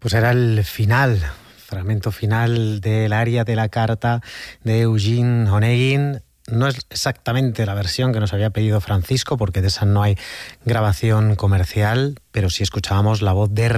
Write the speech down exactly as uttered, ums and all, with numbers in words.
Pues era el final, fragmento final del aria de la carta de Eugene Onegin. No es exactamente la versión que nos había pedido Francisco, porque de esa no hay grabación comercial, pero sí escuchábamos la voz de